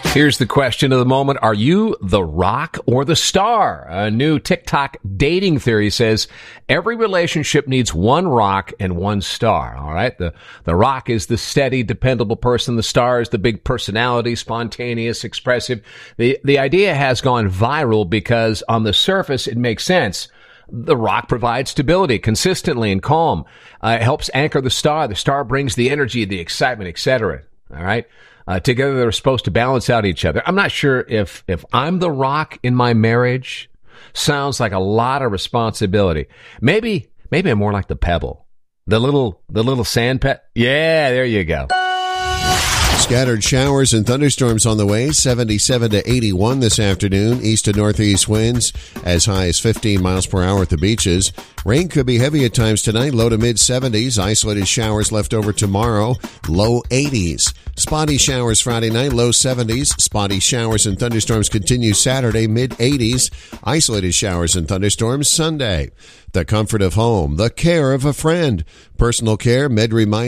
Here's the question of the moment. Are you the rock or the star? A new TikTok dating theory says every relationship needs one rock and one star. All right. The rock is the steady, dependable person. The star is the big personality, spontaneous, expressive. The idea has gone viral because on the surface, it makes sense. The rock provides stability consistently and calm. It helps anchor the star. The star brings the energy, the excitement, etc. All right. Together, they're supposed to balance out each other. I'm not sure if I'm the rock in my marriage. Sounds like a lot of responsibility. Maybe I'm more like the pebble, the little sand pet. Yeah, there you go. Scattered showers and thunderstorms on the way, 77 to 81 this afternoon. East to northeast winds as high as 15 miles per hour at the beaches. Rain could be heavy at times tonight, low to mid-70s. Isolated showers left over tomorrow, low 80s. Spotty showers Friday night, low 70s. Spotty showers and thunderstorms continue Saturday, mid-80s. Isolated showers and thunderstorms Sunday. The comfort of home, the care of a friend. Personal care, Med Remind